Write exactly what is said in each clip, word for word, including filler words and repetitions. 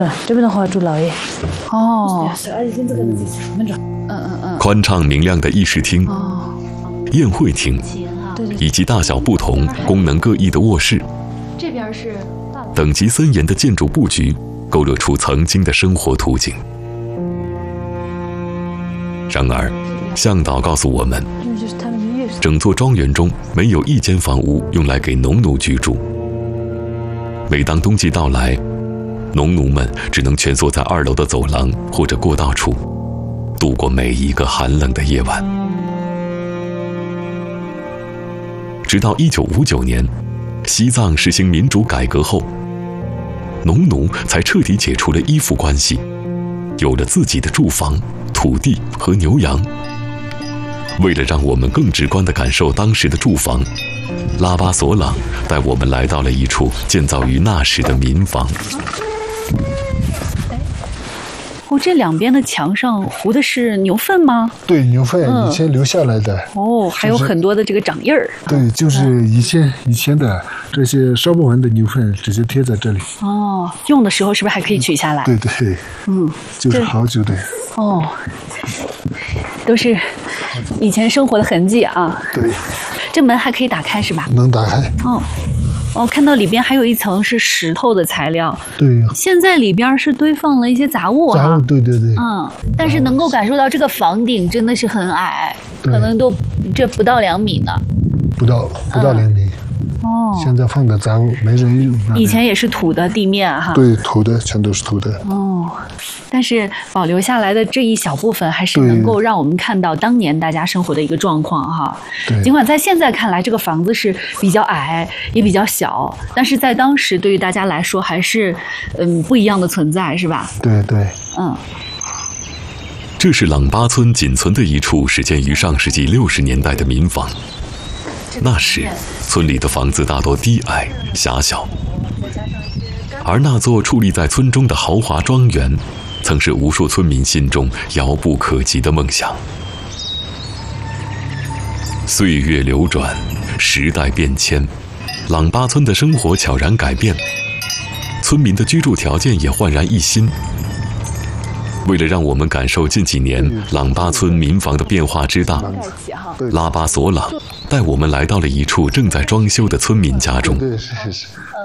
这边的话住老爷。 哦， 嗯嗯嗯。 宽敞明亮的议事厅、 哦， 宴会厅，以及大小不同、功能各异的卧室， 这边是等级森严的建筑布局，勾勒出曾经的生活图景。然而，向导告诉我们，整座庄园中没有一间房屋用来给农奴居住。每当冬季到来，农奴们只能蜷缩在二楼的走廊或者过道处，度过每一个寒冷的夜晚。直到一九五九年，西藏实行民主改革后，农奴才彻底解除了依附关系，有了自己的住房、土地和牛羊。为了让我们更直观地感受当时的住房，拉巴索朗带我们来到了一处建造于那时的民房。 哦，这两边的墙上糊的是牛粪吗？ 对，牛粪以前留下来的。 嗯、哦，还有很多的这个掌印儿。 对，就是以前以前的这些烧不完的牛粪直接贴在这里。 哦，用的时候是不是还可以取下来？ 对对， 嗯， 就是好久的。 哦，都是以前生活的痕迹啊。 对， 这门还可以打开是吧？ 能打开。 哦。哦，看到里边还有一层是石头的材料。 对， 现在里边是堆放了一些杂物杂物，对对对。 嗯，但是能够感受到这个房顶真的是很矮，可能都这不到两米呢。 不到不到两米。 哦。 现在放的杂物没人用。 以前也是土的地面哈。 对，土的全都是土的。 哦。但是保留下来的这一小部分，还是能够让我们看到当年大家生活的一个状况哈。尽管在现在看来，这个房子是比较矮，也比较小，但是在当时对于大家来说，还是嗯不一样的存在，是吧？ 对对。 嗯。 这是朗巴村仅存的一处始建于上世纪六十年代的民房。那时，村里的房子大多低矮狭小，而那座矗立在村中的豪华庄园，曾是无数村民心中遥不可及的梦想。岁月流转，时代变迁，朗巴村的生活悄然改变，村民的居住条件也焕然一新。为了让我们感受近几年朗巴村民房的变化之大，拉巴索朗带我们来到了一处正在装修的村民家中。 对，是是是。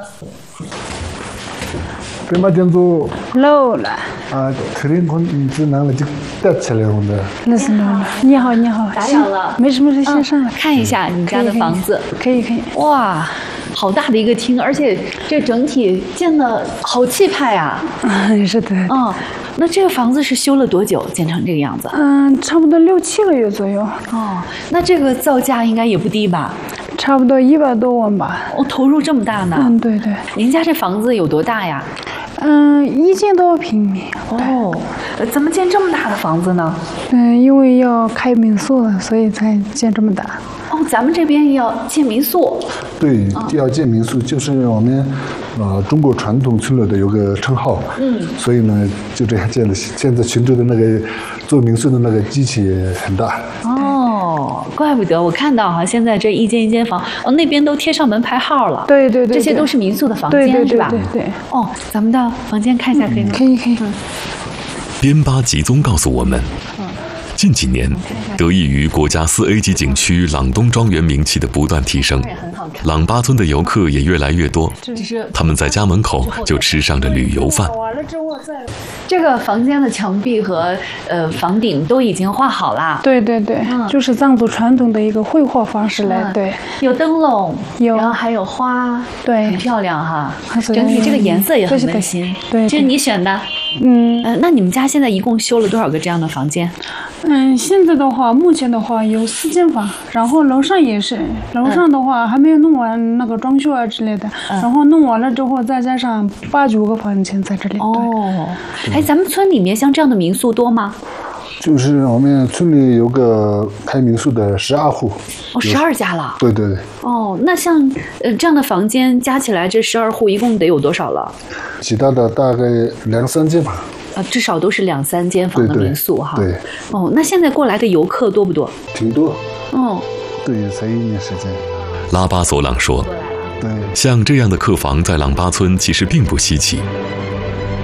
别把电阻漏了啊，肯定可能只拿了就带起来了的。 那是漏了。你好，你好， 打扰了。 没事没事，先上来看一下你家的房子。 可以可以。 哇，好大的一个厅，而且这整体建的好气派啊。 嗯，是的。 嗯，那这个房子是修了多久建成这个样子？ 嗯，差不多六七个月左右。 哦，那这个造价应该也不低吧？ 差不多一百多万吧。 哦，投入这么大呢？ 嗯，对对。 您家这房子有多大呀？ 嗯，一千多平米。 哦，怎么建这么大的房子呢？ 嗯，因为要开民宿，所以才建这么大。 哦，咱们这边要建民宿。 对，要建民宿，就是我们呃中国传统村落的有个称号。嗯。所以呢，就这样建了。现在群众的那个做民宿的那个机器很大。 哦，怪不得我看到哈，现在这一间一间房，哦，那边都贴上门牌号了。 对对对， 这些都是民宿的房间， 对对对是吧？ 对对。 哦，咱们到房间看一下可以吗？ 可以可以。 嗯。 边巴吉宗告诉我们，近几年，得益于国家四 A 级景区朗东庄园名气的不断提升，朗巴村的游客也越来越多。他们在家门口就吃上了旅游饭。 这个房间的墙壁和呃房顶都已经画好了。 对对对，嗯、就是藏族传统的一个绘画方式来。嗯、对， 有灯笼， 有， 然后还有花， 对， 很漂亮哈。整体这个颜色也很温馨。 对， 这是你选的。 嗯， 呃，那你们家现在一共修了多少个这样的房间？ 嗯，现在的话，目前的话有四间房，然后楼上也是，楼上的话还没有弄完那个装修啊之类的，嗯、然后弄完了之后再加上八九个房间在这里。 哦，哎，咱们村里面像这样的民宿多吗？ 就是我们村里有个开民宿的十二户。 哦，十二家了。 对对对。 哦，那像呃这样的房间加起来，这十二户一共得有多少了？ 其他的大概两三间吧。 呃，至少都是两三间房的民宿哈。 对。 哦，那现在过来的游客多不多？ 挺多。 哦。 对，才一年时间。 拉巴索朗说：“ 对， 像这样的客房在朗巴村其实并不稀奇。